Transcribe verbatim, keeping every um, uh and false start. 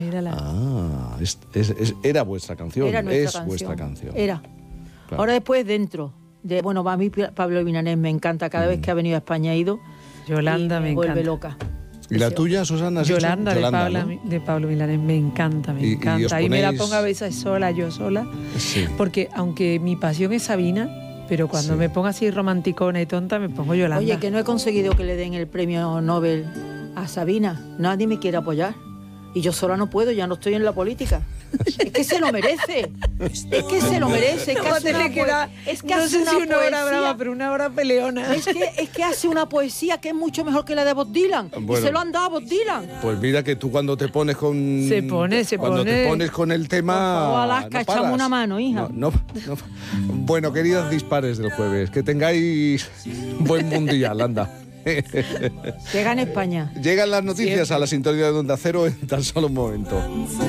Mírala. Ah, es, es, es, era vuestra canción, Era nuestra es canción. vuestra canción. Era. Claro. Ahora después dentro. De, bueno, a mí Pablo Milanés me encanta. Cada mm. vez que ha venido a España ha ido. Yolanda y me, me vuelve encanta. loca. ¿Y la tuya, Susana? Yolanda, Yolanda, de, Pablo, ¿no? de Pablo Milanés, me encanta, me y, encanta. Y, y ponéis... me la pongo a veces sola, yo sola. Sí. Porque aunque mi pasión es Sabina, pero cuando sí. me pongo así romanticona y tonta, me pongo Yolanda. Oye, que no he conseguido que le den el premio Nobel a Sabina. Nadie me quiere apoyar. Y yo sola no puedo, ya no estoy en la política. Es que se lo merece. Es que se lo merece. Es que hace una, que da, es que no hace sé una si una poesía, hora brava, pero una hora peleona. Es que, es que hace una poesía que es mucho mejor que la de Bob Dylan. Bueno, y se lo han dado a Bob Dylan. Pues mira que tú cuando te pones con... Se pone, se cuando pone. Cuando te pones con el tema... Por favor, Alaska, no echamos una mano, hija. No, no, no. Bueno, queridas dispares del jueves, que tengáis buen mundial, anda. Llega en España. Llegan las noticias Siempre. A la sintonía de Onda Cero en tan solo un momento.